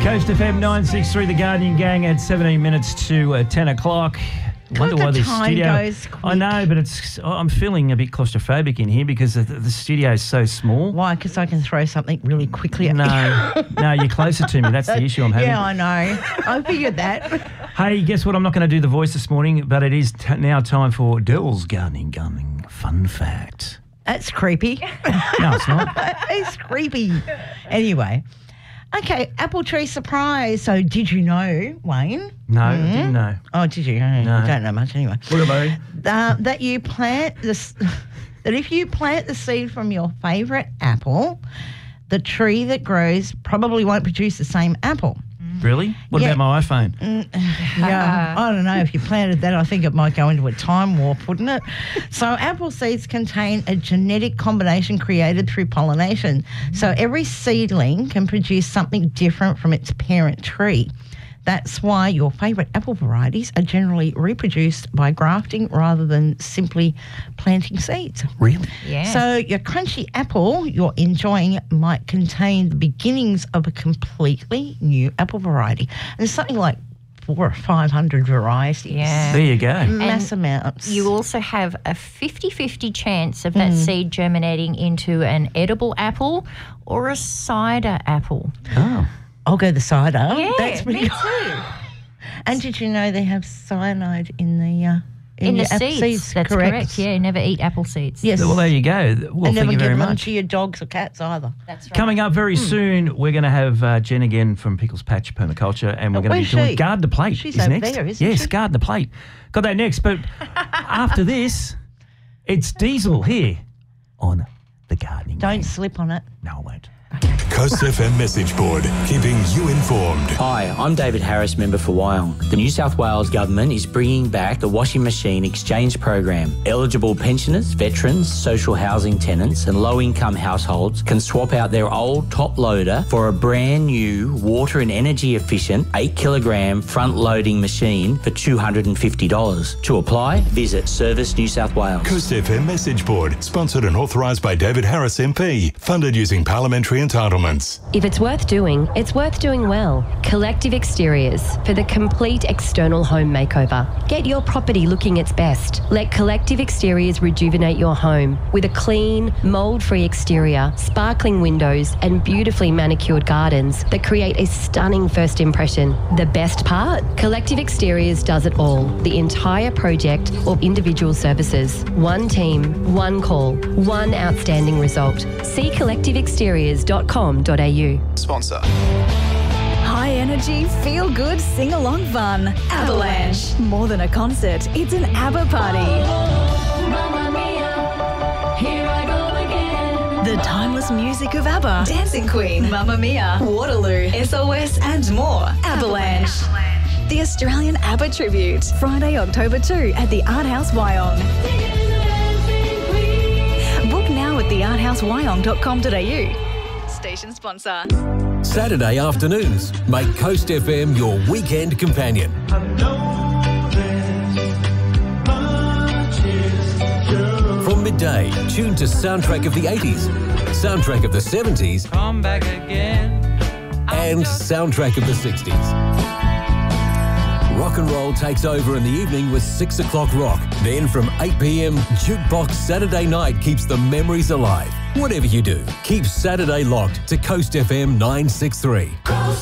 Coast FM 963, The Guardian Gang at 17 minutes to 10 o'clock. Wonder why the studio goes quick. I know, but I'm feeling a bit claustrophobic in here because the studio is so small. Why? Because I can throw something really quickly at you. No, you're closer to me. That's the issue I'm having. Yeah, I know. I figured that. Hey, guess what? I'm not going to do the voice this morning, but it is now time for Dell's Gardening Fun Fact. That's creepy. No, it's not. It's creepy. Anyway. Okay, apple tree surprise. So did you know, Wayne? No, I didn't know. Oh, did you? No. You don't know much anyway. What about you? That you plant this, that if you plant the seed from your favourite apple, the tree that grows probably won't produce the same apple. Really? What about my iPhone? Yeah, I don't know. If you planted that, I think it might go into a time warp, wouldn't it? So apple seeds contain a genetic combination created through pollination. So every seedling can produce something different from its parent tree. That's why your favourite apple varieties are generally reproduced by grafting rather than simply planting seeds. Really? Yeah. So your crunchy apple you're enjoying might contain the beginnings of a completely new apple variety. And there's something like 400 or 500 varieties. Yeah. There you go. Mass amounts. You also have a 50-50 chance of that seed germinating into an edible apple or a cider apple. Oh. I'll go the cider. Yeah, That's pretty me good. too. And did you know they have cyanide in the In the your apple seeds. That's correct. Yeah, never eat apple seeds. Yes. Well, there you go. Well, And never thank you very give them much. to your dogs or cats either. That's right. Coming up very soon, we're going to have Jen again from Pickles Patch Permaculture, and we're going to be Where's doing she? Guard the Plate. She's is over next. there, isn't yes, she? Guard the Plate. Got that next. But after this, it's Diesel here on The Gardening Don't Gang. slip on it. No, I won't. Coast FM message board, keeping you informed. Hi, I'm David Harris, member for Wyong. The New South Wales Government is bringing back the washing machine exchange program. Eligible pensioners, veterans, social housing tenants and low-income households can swap out their old top loader for a brand new water and energy efficient 8-kilogram front-loading machine for $250. To apply, visit Service New South Wales. Coast FM message board, sponsored and authorised by David Harris MP, funded using parliamentary entitlements. If it's worth doing well. Collective Exteriors for the complete external home makeover. Get your property looking its best. Let Collective Exteriors rejuvenate your home with a clean, mould-free exterior, sparkling windows and beautifully manicured gardens that create a stunning first impression. The best part? Collective Exteriors does it all. The entire project or individual services. One team, one call, one outstanding result. See collectiveexteriors.com.au. Sponsor. High energy, feel good, sing along fun. Avalanche. More than a concert, it's an ABBA party. The timeless music of ABBA, Dancing Queen, Mamma Mia, Waterloo, SOS and more. Avalanche. The Australian ABBA tribute. Friday, October 2 at the Art House Wyong. Book now at thearthousewyong.com.au. Station sponsor. Saturday afternoons, make Coast FM your weekend companion. From midday, tune to Soundtrack of the 80s, Soundtrack of the 70s, Come back again. and Soundtrack of the 60s. Rock and roll takes over in the evening with 6 o'clock rock. Then from 8 p.m, Jukebox Saturday night keeps the memories alive. Whatever you do, keep Saturday locked to Coast FM 963.